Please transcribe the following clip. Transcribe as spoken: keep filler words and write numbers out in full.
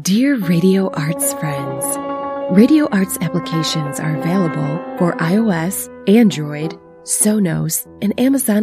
Dear Radio Arts friends, Radio Arts applications are available for iOS, Android, Sonos, and Amazon